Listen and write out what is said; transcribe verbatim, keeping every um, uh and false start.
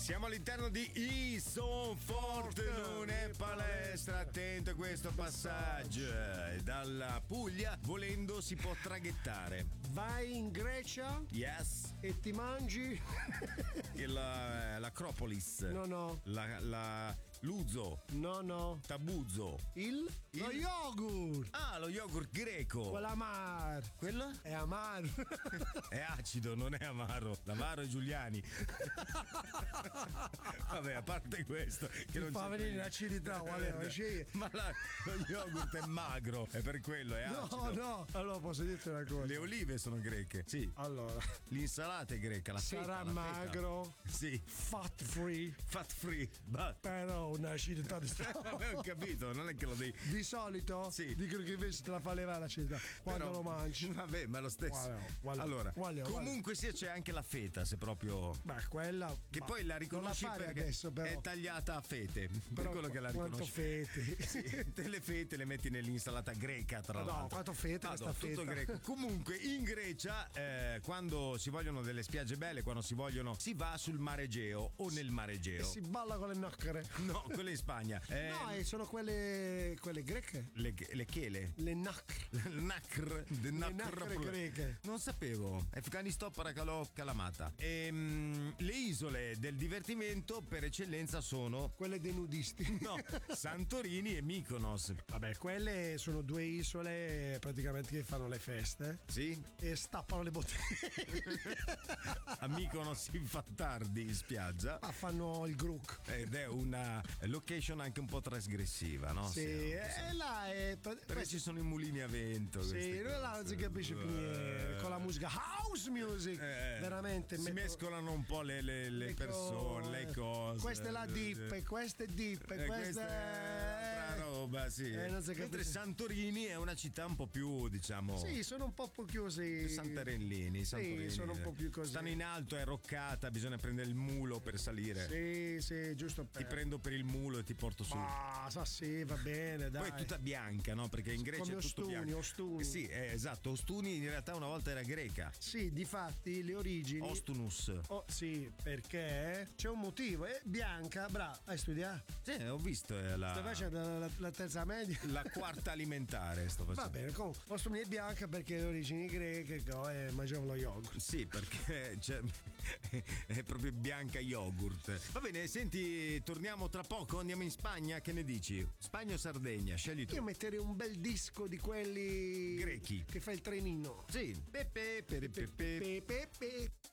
Siamo all'interno di Ison Forte, non è palestra. Attento a questo passaggio. Dalla Puglia, volendo, si può traghettare. Vai in Grecia? Yes. E ti mangi? La, l'Acropolis. No, no. La, la Luzo. No, no. Tabuzzo. Il? Il? Lo yogurt. Ah, lo yogurt greco. Quello amaro. Quello? È amaro. È acido, non è amaro. L'amaro è Giuliani. Vabbè, a parte questo, che Ti non fa c'è venire più. l'acidità, Valerio. Scegli. Ma la, lo yogurt è magro, è per quello, è No, acido. no. Allora posso dirti una cosa. Le olive sono greche. Sì. Allora, L'insalata è greca, la feta, sarà la feta. magro, Sì. fat free, Fat free. But. però un'acidità di sta. Vabbè, ho capito, non è che lo devi. Di solito Sì. dicono che invece te la fa levare l'acidità quando Però- lo mangi. Vabbè, ma lo stesso. Guarda, guarda, allora, guarda, guarda. comunque sia, c'è anche la feta, se proprio. Beh, quella. Che ma poi la non riconosci fare perché adesso, però. è tagliata a fete. Per Però quello che la quanto riconosci. fete. Sì, te le fete le metti nell'insalata greca, tra No, l'altro. quanto fete Vado, questa tutto feta. greco. Comunque in Grecia, eh, quando si vogliono delle spiagge belle, quando si vogliono, si va sul mare Egeo o nel mare E Egeo. si balla con le nocchere. No, quelle in Spagna. Eh, No, e sono quelle quelle greche. le, le chele. Le nacre. Le nacre, le nacre greche. Non sapevo. Afghanistan Paracalò Calamata. Ehm, le isole del divertimento per eccellenza sono Quelle dei nudisti. no, Santorini e Mykonos. Vabbè, quelle sono due isole praticamente che fanno le feste Sì? e stappano le bottiglie. A Mykonos si fa tardi in spiaggia. Ma fanno il Grook. Ed è una location anche un po' trasgressiva, no? Sì, e là è. Perché ci sono i mulini a vento. Sì, queste noi là cose. non si capisce più niente. Con la musica house music. Eh, veramente si metto- mescolano un po' le, le- le le persone, cose. le cose. Questa è la dip, e questa è dip, e Eh, questa è altra roba, sì. Eh, non si Mentre capisce. Santorini è una città un po' più, diciamo. Sì, sono un po' più chiusi. Santarellini, Santorini. sono un po' più così. Stanno in alto, è roccata, bisogna prendere il mulo per salire. Sì, sì, giusto per. Ti prendo per il mulo e ti porto su. Ah, sa sì, va bene, dai. Poi è tutta bianca, no? Perché in Grecia Come è tutto Ostuni, bianco. Ostuni. Sì, eh, esatto. Ostuni in realtà una volta era greca. Sì, difatti le origini. Ostunus. Oh, sì, perché c'è un motivo. È bianca, brava. Hai studiato? Sì, ho visto eh, la, Stai facendo la, la terza media? la quarta alimentare. Sto facendo. Va bene, comunque. Ostuni è bianca perché le origini greche e mangiavano lo yogurt. Sì, perché cioè, è proprio bianca yogurt. Va bene, senti, torniamo tra poco, andiamo in Spagna, che ne dici? Spagna o Sardegna? Scegli tu. Io metterei un bel disco di quelli Grechi. che fa il trenino. Sì. Pepe, pepe, pepe. Pe, pe, pe.